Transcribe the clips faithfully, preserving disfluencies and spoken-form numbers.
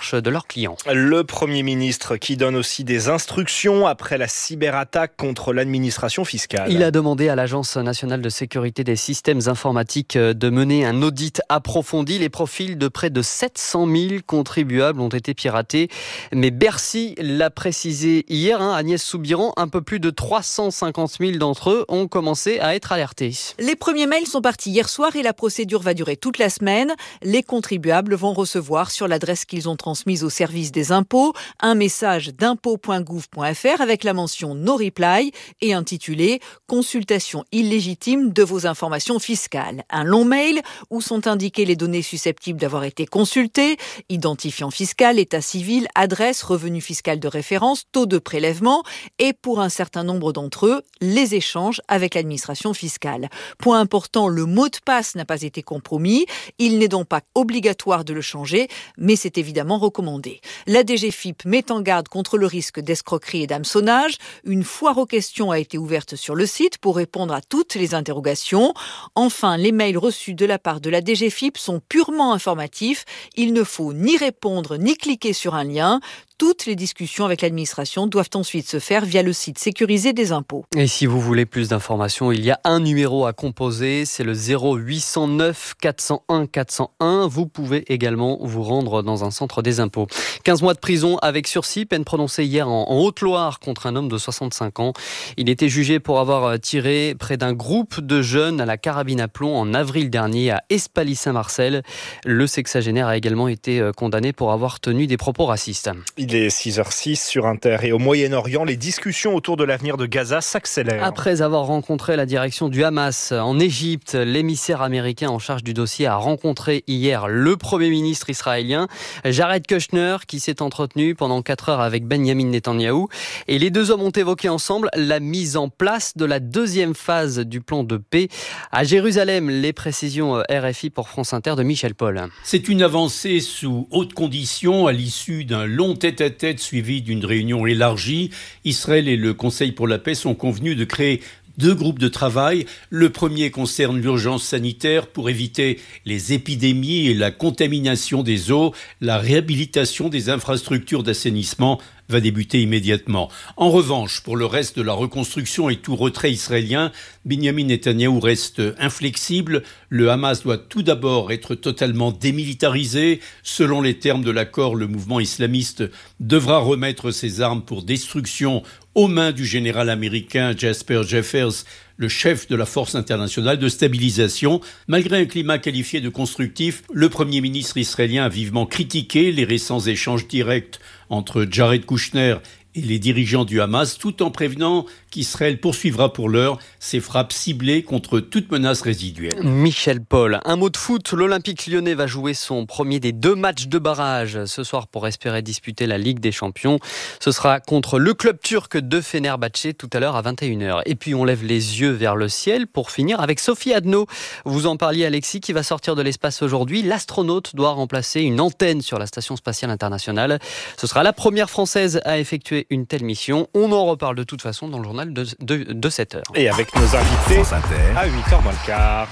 recherche de leurs clients. Le Premier ministre qui donne aussi des instructions après la cyberattaque contre l'administration fiscale. Il a demandé à l'Agence nationale de sécurité des systèmes informatiques de mener un audit approfondi. Les profils de près de sept cent mille contribuables ont été piratés. Mais Bercy l'a précisé hier, hein, Agnès Soubiran, un peu plus de trois cent cinquante mille d'entre eux ont commencé à être alertés. Les premiers mails sont partis hier soir et la procédure va durer toute la semaine. Les contribuables vont recevoir sur l'adresse qu'ils ont transmise au service des impôts un message d'impôts point gouv point f r avec la mention No Reply et intitulé « Consultation illégitime de vos informations fiscales ». Un long mail où sont indiquées les données susceptibles d'avoir été consultées, identifiant fiscal, état civil, adresse, revenu fiscal de référence, taux de prélèvement et pour un certain nombre d'entre eux, les échanges avec l'administration fiscale. Point important, le mot de passe n'a pas été compromis. Il n'est donc pas obligatoire de le changer, mais c'est évidemment recommandé. La D G F I P met en garde contre le risque d'escroquerie et d'hameçonnage. Une foire aux questions a été ouverte sur le site pour répondre à toutes les interrogations. Enfin, les mails reçus de la part de la D G F I P sont purement informatifs. Il ne faut ni répondre ni cliquer sur un lien. Toutes les discussions avec l'administration doivent ensuite se faire via le site sécurisé des impôts. Et si vous voulez plus d'informations, il y a un numéro à composer, c'est le zéro huit cent neuf quatre cent un quatre cent un. Vous pouvez également vous rendre dans un centre des impôts. quinze mois de prison avec sursis, peine prononcée hier en, en Haute-Loire contre un homme de soixante-cinq ans. Il était jugé pour avoir tiré près d'un groupe de jeunes à la carabine à plomb en avril dernier à Espaly-Saint-Marcel. Le sexagénaire a également été condamné pour avoir tenu des propos racistes. Il est six heures six sur Inter et au Moyen-Orient, les discussions autour de l'avenir de Gaza s'accélèrent. Après avoir rencontré la direction du Hamas en Égypte, l'émissaire américain en charge du dossier a rencontré hier le Premier ministre israélien, Jared Kushner, qui s'est entretenu pendant quatre heures avec Benjamin Netanyahou. Et les deux hommes ont évoqué ensemble la mise en place de la deuxième phase du plan de paix à Jérusalem. Les précisions R F I pour France Inter de Michel Paul. C'est une avancée sous hautes conditions à l'issue d'un long tête-à-tête suivi d'une réunion élargie. Israël et le Conseil pour la paix sont convenus de créer deux groupes de travail. Le premier concerne l'urgence sanitaire pour éviter les épidémies et la contamination des eaux. La réhabilitation des infrastructures d'assainissement va débuter immédiatement. En revanche, pour le reste de la reconstruction et tout retrait israélien, Benjamin Netanyahou reste inflexible. Le Hamas doit tout d'abord être totalement démilitarisé. Selon les termes de l'accord, le mouvement islamiste devra remettre ses armes pour destruction aux mains du général américain Jasper Jeffers, le chef de la force internationale de stabilisation. Malgré un climat qualifié de constructif, le Premier ministre israélien a vivement critiqué les récents échanges directs entre Jared Kushner et les dirigeants du Hamas, tout en prévenant qu'Israël poursuivra pour l'heure ses frappes ciblées contre toute menace résiduelle. Michel Paul, un mot de foot, l'Olympique lyonnais va jouer son premier des deux matchs de barrage ce soir pour espérer disputer la Ligue des Champions. Ce sera contre le club turc de Fenerbahçe tout à l'heure à vingt et une heures. Et puis on lève les yeux vers le ciel pour finir avec Sophie Adno. Vous en parliez Alexis, qui va sortir de l'espace aujourd'hui. L'astronaute doit remplacer une antenne sur la Station spatiale internationale. Ce sera la première française à effectuer une telle mission. On en reparle de toute façon dans le journal de, de, de sept heures. Et avec nos invités à huit heures moins le quart.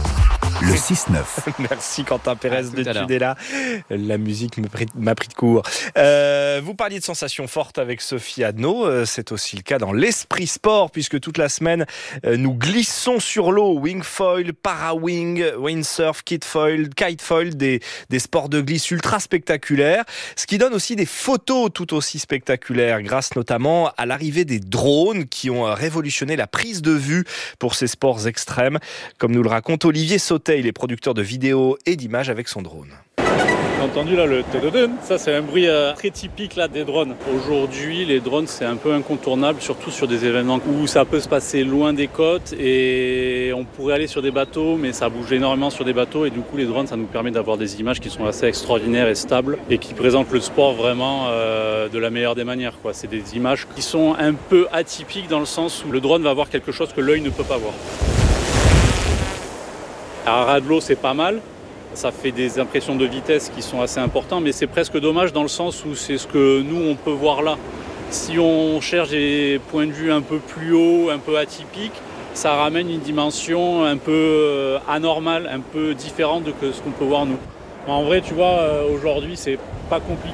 Le six neuf. Merci Quentin Pérez de Tudela. La musique m'a pris de court. Euh, vous parliez de sensations fortes avec Sophie Adno. C'est aussi le cas dans l'esprit sport, puisque toute la semaine, nous glissons sur l'eau. Wingfoil, para-wing, windsurf, kitfoil, kitefoil, des, des sports de glisse ultra spectaculaires. Ce qui donne aussi des photos tout aussi spectaculaires, grâce notamment à l'arrivée des drones qui ont révolutionné la prise de vue pour ces sports extrêmes. Comme nous le raconte Olivier Sautet, il est producteur de vidéos et d'images avec son drone. J'ai entendu là le tédodun, ça c'est un bruit euh, très typique là des drones. Aujourd'hui les drones c'est un peu incontournable, surtout sur des événements où ça peut se passer loin des côtes et on pourrait aller sur des bateaux mais ça bouge énormément sur des bateaux et du coup les drones ça nous permet d'avoir des images qui sont assez extraordinaires et stables et qui présentent le sport vraiment euh, de la meilleure des manières, quoi. C'est des images qui sont un peu atypiques dans le sens où le drone va voir quelque chose que l'œil ne peut pas voir. À ras de l'eau, c'est pas mal. Ça fait des impressions de vitesse qui sont assez importantes, mais c'est presque dommage dans le sens où c'est ce que nous, on peut voir là. Si on cherche des points de vue un peu plus hauts, un peu atypiques, ça ramène une dimension un peu anormale, un peu différente de ce qu'on peut voir nous. En vrai, tu vois, aujourd'hui, c'est pas compliqué.